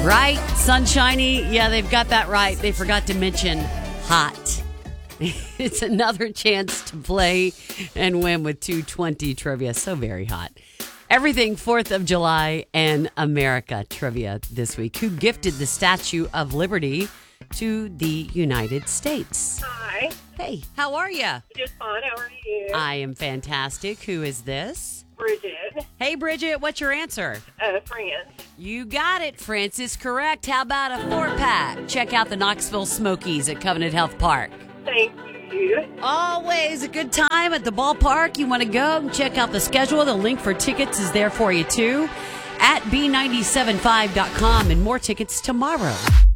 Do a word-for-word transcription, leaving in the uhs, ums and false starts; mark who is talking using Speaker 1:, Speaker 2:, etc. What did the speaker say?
Speaker 1: Right? Sunshiny. Yeah, they've got that right. They forgot to mention hot. It's another chance to play and win with two twenty trivia. So very hot. Everything fourth of July and America trivia this week. Who gifted the Statue of Liberty to the United States?
Speaker 2: Hi.
Speaker 1: Hey, how are you?
Speaker 2: Just fine. How are you?
Speaker 1: I am fantastic. Who is this?
Speaker 2: Bridget.
Speaker 1: Hey, Bridget, what's your answer?
Speaker 2: Uh, friends.
Speaker 1: You got it, Francis. Correct. How about a four-pack? Check out the Knoxville Smokies at Covenant Health Park.
Speaker 2: Thank you.
Speaker 1: Always a good time at the ballpark. You want to go and check out the schedule. The link for tickets is there for you, too, at B nine seven five dot com, and more tickets tomorrow.